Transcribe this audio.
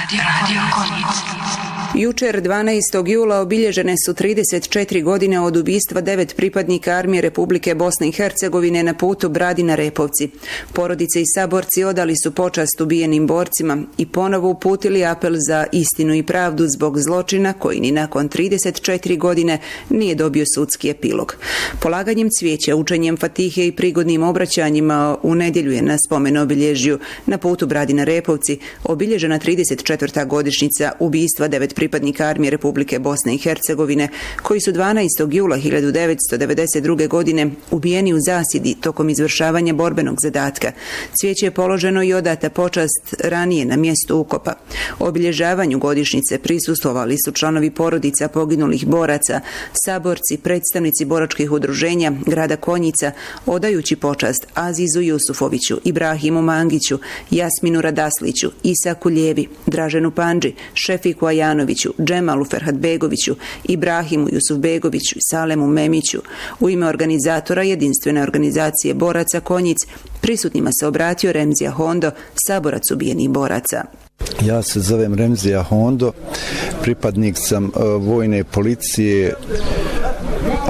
Radio Konjic. Jučer 12. jula obilježene su 34 godine od ubistva 9 pripadnika Armije Republike Bosne i Hercegovine na putu Bradina-Repovci. Porodice i saborci odali su počast ubijenim borcima i ponovo uputili apel za istinu i pravdu zbog zločina koji ni nakon 34 godine nije dobio sudski epilog. Polaganjem cvijeća, učenjem fatihe i prigodnim obraćanjima u nedjelju je na spomen obilježju na putu Bradina-Repovci obilježena 34. godišnjica ubistva 9 pripadnika Armije Republike Bosne i Hercegovine koji su 12. jula 1992. godine ubijeni u zasjedi tokom izvršavanja borbenog zadatka. Cvijeće je položeno i odata počast ranije na mjestu ukopa. Obilježavanju godišnjice prisustvovali su članovi porodica poginulih boraca, saborci, predstavnici boračkih udruženja grada Konjica, odajući počast Azizu Jusufoviću, Ibrahimu Mangiću, Jasminu Radasliću, Isaku Ljevi, Draženu Pandži, Šefiku Ajanoviću, Džemalu Ferhatbegoviću, Ibrahimu Jusufbegoviću i Salemu Memiću. U ime organizatora jedinstvene organizacije boraca Konjic prisutnima se obratio Remzija Hondo, saborac ubijenih boraca. Ja se zovem Remzija Hondo, pripadnik sam vojne policije